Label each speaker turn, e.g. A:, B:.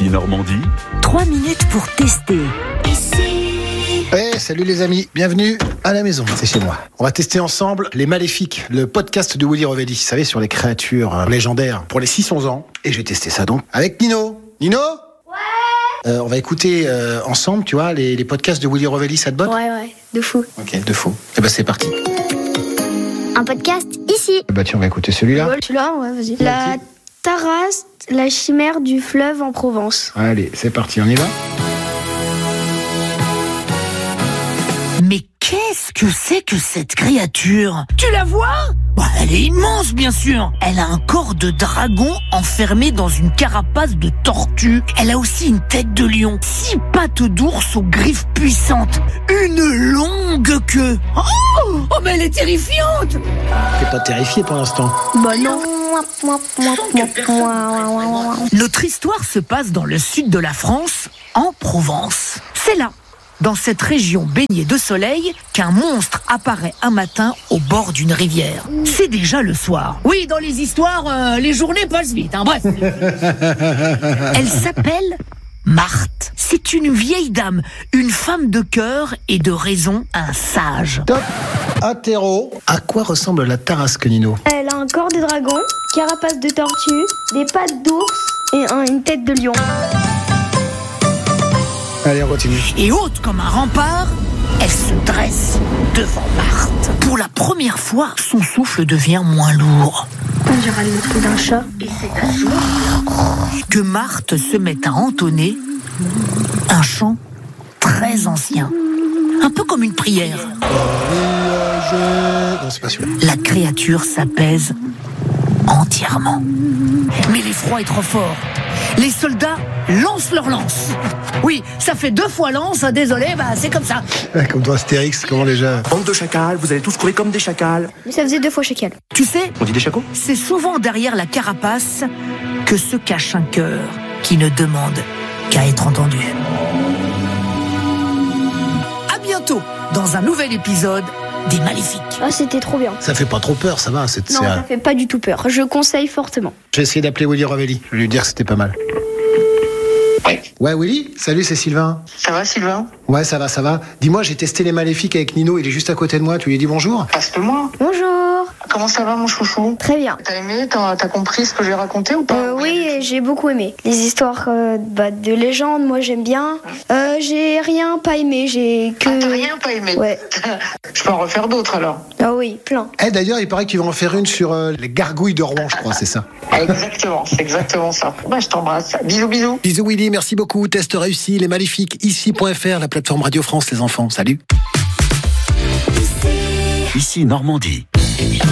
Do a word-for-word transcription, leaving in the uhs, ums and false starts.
A: Ici Normandie.
B: Trois minutes pour tester.
C: Hey, salut les amis, bienvenue à la maison, c'est chez moi. On va tester ensemble Les Maléfiques, le podcast de Willy Rovelli, vous savez, sur les créatures euh, légendaires pour les six onze ans. Et je vais tester ça donc avec Nino. Nino ? Ouais. euh, On va écouter euh, ensemble, tu vois, les, les podcasts de Willy Rovelli, ça te botte ?
D: Ouais, ouais, de fou.
C: Ok, de fou. Et ben c'est parti.
D: Un podcast ici.
C: Bah tiens, on va écouter celui-là.
D: Celui-là, ouais, vas-y. La Tarasque, la chimère du fleuve en Provence.
C: Allez, c'est parti, on y va ?
B: Mais qu'est-ce que c'est que cette créature ? Tu la vois ? Bah, elle est immense, bien sûr. Elle a un corps de dragon enfermé dans une carapace de tortue. Elle a aussi une tête de lion, six pattes d'ours aux griffes puissantes, une longue queue. Oh, oh mais elle est terrifiante.
C: T'es pas terrifié pour l'instant ?
D: Bah non.
B: Notre histoire se passe dans le sud de la France, en Provence. C'est là, dans cette région baignée de soleil, qu'un monstre apparaît un matin au bord d'une rivière. C'est déjà le soir. Oui, dans les histoires, euh, les journées passent vite, hein, bref. Elle s'appelle Marthe. C'est une vieille dame, une femme de cœur et de raison, un sage.
C: Top. Interro. À quoi ressemble la Tarasque, Nino ?
D: Elle a un corps de dragon, carapace de tortue, des pattes d'ours et un- une tête de lion.
C: Allez, on continue.
B: Et haute comme un rempart, elle se dresse devant Marthe. Pour la première fois, son souffle devient moins lourd.
D: On dirait le coup d'un chat.
B: Que Marthe se met à entonner un chant très ancien, un peu comme une prière.
C: Non, c'est pas celui-là.
B: La créature s'apaise entièrement. Mais l'effroi est trop fort. Les soldats lancent leur lance. Oui, ça fait deux fois lance, désolé, bah c'est comme ça.
C: Ouais, comme dans Astérix, comment déjà ?
E: Bande de chacals, vous allez tous courir comme des chacals.
D: Mais ça faisait deux fois chacal.
B: Tu sais,
E: On dit des chacos ?
B: c'est souvent derrière la carapace que se cache un cœur qui ne demande qu'à être entendu. À bientôt dans un nouvel épisode des Maléfiques.
D: Ah, c'était trop bien.
C: Ça fait pas trop peur, ça va. C'est,
D: Non,
C: c'est, euh,
D: ça fait pas du tout peur. Je conseille fortement.
C: Je vais essayer d'appeler Willy Rovelli. Je vais lui dire que c'était pas mal.
F: Ouais.
C: Ouais, Willy ? Salut, c'est Sylvain.
F: Ça va, Sylvain?
C: Ouais, ça va, ça va. Dis-moi, j'ai testé Les Maléfiques avec Nino, il est juste à côté de moi. Tu lui dis bonjour ?
F: Passe-le-moi.
D: Bonjour.
F: Comment ça va, mon chouchou?
D: Très bien.
F: T'as aimé? T'as, t'as compris ce que j'ai raconté ou pas?
D: Euh, oui, et j'ai beaucoup aimé. Les histoires euh, bah, de légendes, moi j'aime bien. Euh, j'ai rien pas aimé, j'ai que...
F: Ah, t'as rien pas aimé?
D: Ouais.
F: Je peux en refaire d'autres alors.
D: Ah oui, plein.
C: Eh, d'ailleurs, il paraît qu'ils vont en faire une sur euh, les gargouilles de Rouen, je crois, c'est ça.
F: Exactement, c'est exactement ça. Bah, je t'embrasse. Bisous, bisous.
C: Bisous Willy, merci beaucoup. Test réussi, Les Maléfiques, ici point f r, la plateforme Radio France, les enfants. Salut.
A: Ici Normandie.